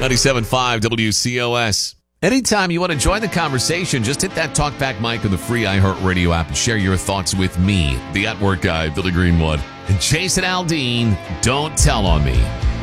97.5 WCOS. Anytime you want to join the conversation, just hit that talkback mic on the free iHeartRadio app and share your thoughts with me, the at-work guy, Billy Greenwood, and Jason Aldean. Don't tell on me.